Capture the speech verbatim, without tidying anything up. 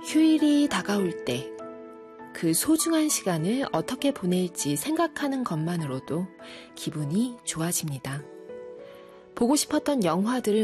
휴일이 다가올 때 그 소중한 시간을 어떻게 보낼지 생각하는 것만으로도 기분이 좋아집니다. 보고 싶었던 영화들을